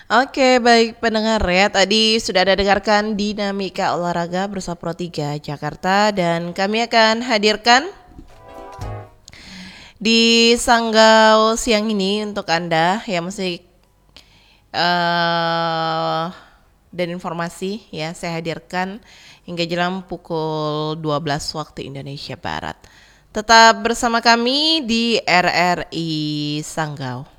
Oke, baik pendengar ya. Tadi sudah ada dengarkan Dinamika Olahraga bersama Pro 3 Jakarta dan kami akan hadirkan di Sanggau siang ini untuk Anda yang masih dan informasi ya saya hadirkan hingga jam pukul 12 waktu Indonesia Barat. Tetap bersama kami di RRI Sanggau.